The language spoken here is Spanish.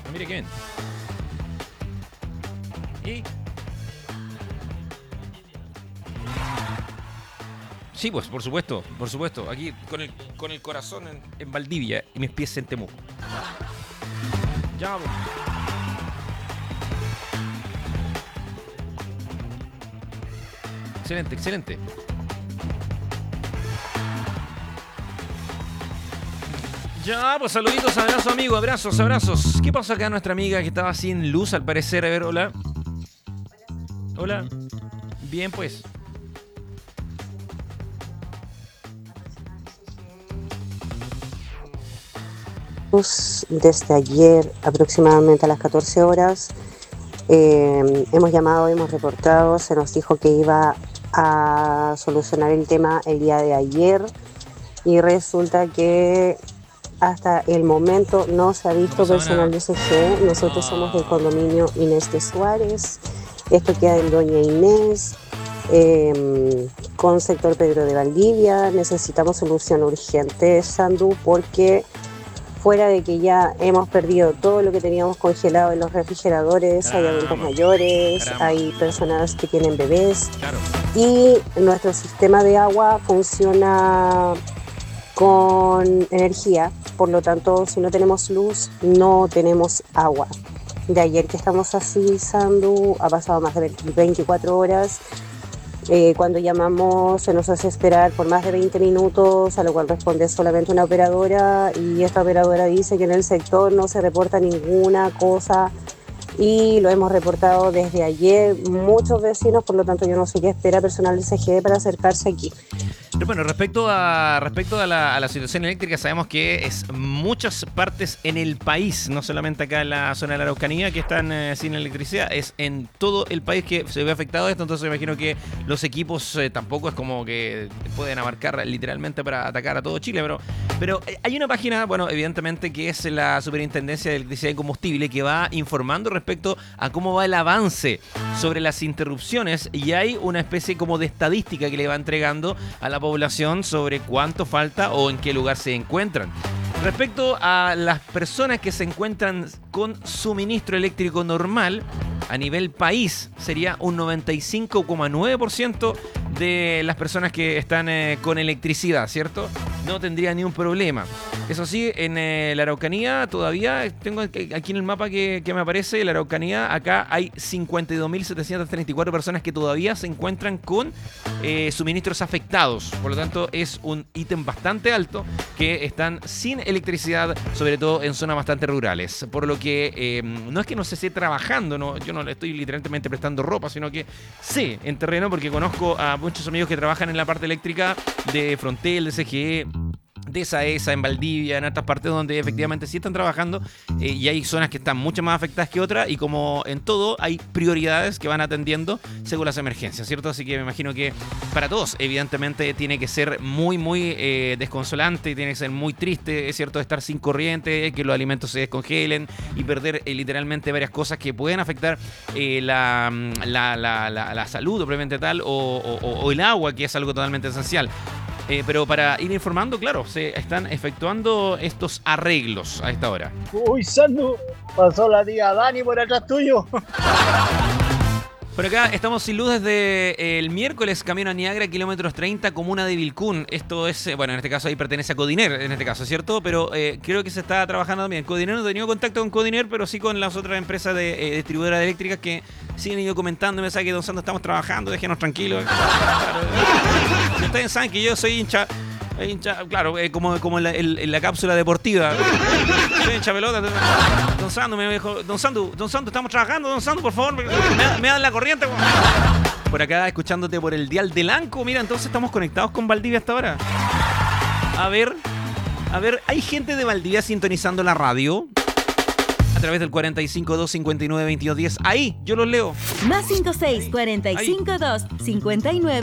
Mire qué bien. Y... Sí, pues, por supuesto. Aquí con el corazón en Valdivia y mis pies en Temuco. Ya, pues. Excelente. Ya, pues saluditos, abrazos, amigo, abrazos. ¿Qué pasó acá nuestra amiga que estaba sin luz al parecer? A ver, hola. Hola. Bien, pues. Desde ayer aproximadamente a las 14 horas hemos llamado, hemos reportado, se nos dijo que iba a solucionar el tema el día de ayer y resulta que hasta el momento no se ha visto personal de CGE. Nosotros somos del condominio Inés de Suárez, esto queda en Doña Inés, con sector Pedro de Valdivia. Necesitamos solución urgente, Sandu, porque fuera de que ya hemos perdido todo lo que teníamos congelado en los refrigeradores, hay adultos mayores, hay personas que tienen bebés, y nuestro sistema de agua funciona con energía, por lo tanto, si no tenemos luz, no tenemos agua. De ayer que estamos así, Sandu, ha pasado más de 24 horas. Cuando llamamos se nos hace esperar por más de 20 minutos, a lo cual responde solamente una operadora, y esta operadora dice que en el sector no se reporta ninguna cosa, y lo hemos reportado desde ayer muchos vecinos, por lo tanto yo no sé qué espera personal del CGE para acercarse aquí. Bueno, respecto a la situación eléctrica, sabemos que es muchas partes en el país, no solamente acá en la zona de la Araucanía que están sin electricidad, es en todo el país que se ve afectado esto. Entonces me imagino que los equipos tampoco es como que pueden abarcar literalmente para atacar a todo Chile, pero hay una página, bueno, evidentemente que es la Superintendencia de Electricidad y Combustible, que va informando respecto a cómo va el avance sobre las interrupciones, y hay una especie como de estadística que le va entregando a la población sobre cuánto falta o en qué lugar se encuentran. Respecto a las personas que se encuentran con suministro eléctrico normal, a nivel país sería un 95,9% de las personas que están con electricidad, ¿cierto? No tendría ni un problema. Eso sí, en la Araucanía todavía, tengo aquí en el mapa que me aparece, la Araucanía, acá hay 52.734 personas que todavía se encuentran con suministros afectados. Por lo tanto, es un ítem bastante alto que están sin electricidad, sobre todo en zonas bastante rurales. Por lo que no es que no se esté trabajando, no, yo no le estoy literalmente prestando ropa, sino que sé en terreno, porque conozco a muchos amigos que trabajan en la parte eléctrica de Frontel, de CGE, de SAESA, en Valdivia, en otras partes donde efectivamente sí están trabajando, y hay zonas que están mucho más afectadas que otras, y como en todo hay prioridades que van atendiendo según las emergencias, ¿cierto? Así que me imagino que para todos evidentemente tiene que ser muy desconsolante, tiene que ser muy triste, es cierto, estar sin corriente, que los alimentos se descongelen y perder literalmente varias cosas que pueden afectar la salud propiamente tal, o el agua, que es algo totalmente esencial. Pero para ir informando, claro, se están efectuando estos arreglos a esta hora. Uy, Sandu, pasó la tía Dani por atrás tuyo. Por acá estamos sin luz desde el miércoles, camino a Niagara, kilómetros 30, comuna de Vilcún. Esto es, bueno, en este caso ahí pertenece a Codiner, en este caso, ¿cierto? Pero creo que se está trabajando también. Codiner, no he tenido contacto con Codiner, pero sí con las otras empresas de distribuidoras eléctricas que sí han ido comentando. Me sabe que Don Santo estamos trabajando, déjenos tranquilos. Claro. Ustedes saben que yo soy hincha, como en la cápsula deportiva. Soy hincha pelota. Don Santo me dijo, Don Santo, estamos trabajando, Don Santo, por favor, me dan la corriente. Por acá, escuchándote por el dial del Anco. Mira, entonces estamos conectados con Valdivia hasta ahora. A ver, ¿hay gente de Valdivia sintonizando la radio? A través del 45-259-2210. Ahí, yo los leo. +56 45 2 59